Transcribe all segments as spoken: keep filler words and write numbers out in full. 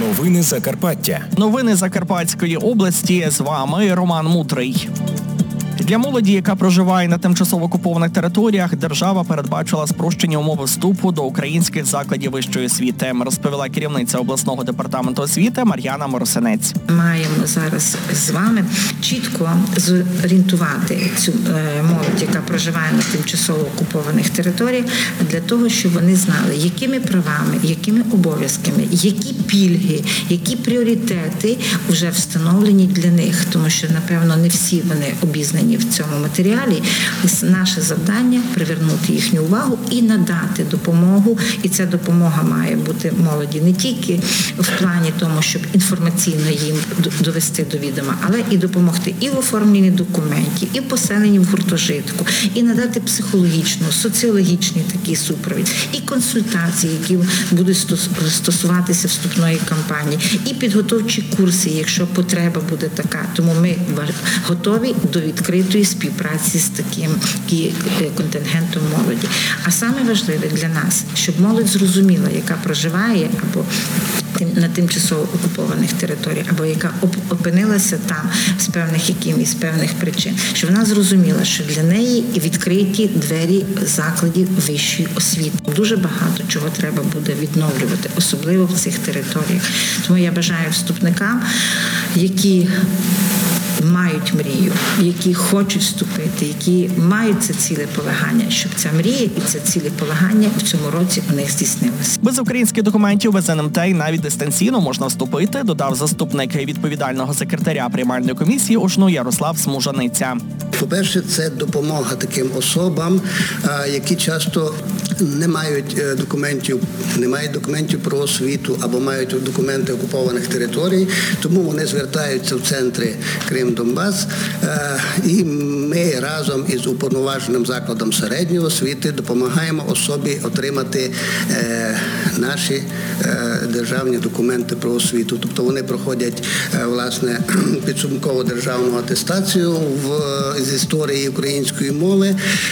Новини Закарпаття. Новини Закарпатської області. З вами Роман Мудрий. Для молоді, яка проживає на тимчасово окупованих територіях, держава передбачила спрощені умови вступу до українських закладів вищої освіти, розповіла керівниця обласного департаменту освіти Мар'яна Моросинець. Маємо зараз з вами чітко зорієнтувати цю молодь, яка проживає на тимчасово окупованих територіях, для того, щоб вони знали, якими правами, якими обов'язками, які пільги, які пріоритети вже встановлені для них, тому що, напевно, не всі вони обізнані в цьому матеріалі. Наше завдання – привернути їхню увагу і надати допомогу. І ця допомога має бути молоді не тільки в плані тому, щоб інформаційно їм довести до відома, але і допомогти і в оформленні документів, і в поселенні в гуртожитку, і надати психологічну, соціологічний такий супровід, і консультації, які будуть стосуватися вступної кампанії, і підготовчі курси, якщо потреба буде така. Тому ми готові до відкритої співпраці з таким контингентом молоді. А саме важливе для нас, щоб молодь зрозуміла, яка проживає або на тимчасово окупованих територіях, або яка опинилася там з певних якимось певних причин, щоб вона зрозуміла, що для неї відкриті двері закладів вищої освіти. Дуже багато чого треба буде відновлювати, особливо в цих територіях. Тому я бажаю вступникам, які мають мрію, які хочуть вступити, які мають це цілеполагання, щоб ця мрія і це цілеполагання в цьому році у них здійснилося. Без українських документів без ен ем те навіть дистанційно можна вступити, додав заступник відповідального секретаря приймальної комісії УШНУ Ярослав Смужаниця. По-перше, це допомога таким особам, які часто не мають документів, не мають документів про освіту або мають документи окупованих територій, тому вони звертаються в центри Крим-Донбас, і ми разом із уповноваженим закладом середньої освіти допомагаємо особі отримати наші державні документи про освіту. Тобто вони проходять, власне, підсумкову державну атестацію в, з історії української мови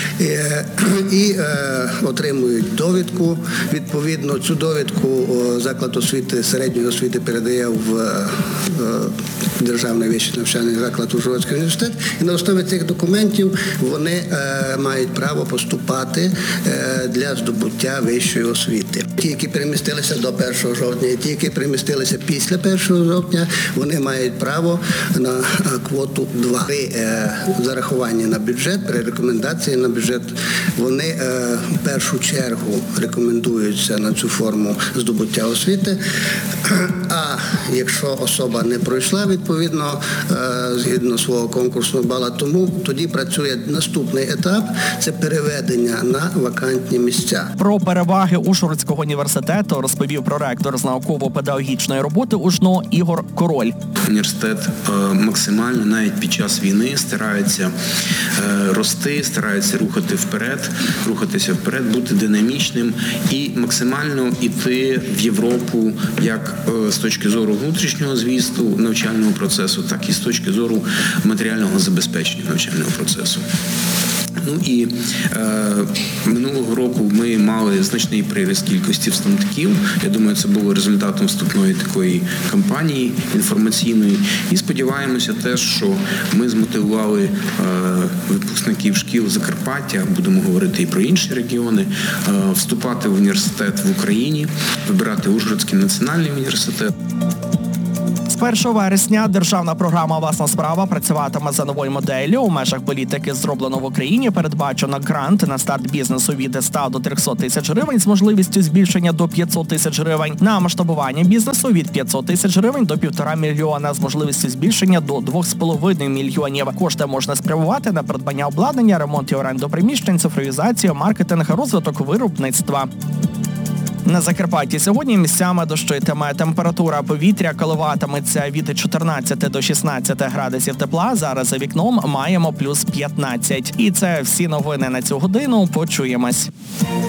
і, і отримують довідку. Відповідно, цю довідку заклад освіти, середньої освіти передає в Державний вищий навчальний заклад Ужгородський університет. І на основі цих документів вони е, мають право поступати е, для здобуття вищої освіти. Ті, які перемістилися до першого жовтня, і ті, які перемістилися після першого жовтня, вони мають право на квоту два. При е, зарахуванні на бюджет, при рекомендації на бюджет, вони е, в першу чергу рекомендуються на цю форму здобуття освіти. А якщо особа не пройшла, відповідно, згідно свого конкурсного бала, тому тоді працює наступний етап – це переведення на вакантні місця. Про переваги Ужгородського університету розповів проректор з науково-педагогічної роботи УШНУ Ігор Король. Університет максимально навіть під час війни старається рости, старається рухати вперед, рухатися вперед, бути динамічним і максимально йти в Європу як з точки зору внутрішнього звісту навчального процесу, так і з точки зору матеріального забезпечення навчального процесу. Ну і е, минулого року ми мали значний приріст кількості вступників. Я думаю, це було результатом вступної такої кампанії інформаційної. І сподіваємося теж, що ми змотивували е, випускників шкіл Закарпаття, будемо говорити і про інші регіони, е, вступати в університет в Україні, вибирати Ужгородський національний університет. З першого вересня державна програма «Власна справа» працюватиме за новою моделлю. У межах політики «Зроблено в Україні» передбачено грант на старт бізнесу від ста до трьохсот тисяч гривень з можливістю збільшення до п'ятсот тисяч гривень, на масштабування бізнесу від п'ятсот тисяч гривень до півтора мільйона з можливістю збільшення до двох з половиною мільйонів. Кошти можна спрямувати на придбання обладнання, ремонт і оренду приміщень, цифровізацію, маркетинг, розвиток виробництва. На Закарпатті сьогодні місцями дощитиме. Температура повітря коливатиметься від чотирнадцяти до шістнадцяти градусів тепла. Зараз за вікном маємо плюс п'ятнадцять. І це всі новини на цю годину. Почуємось.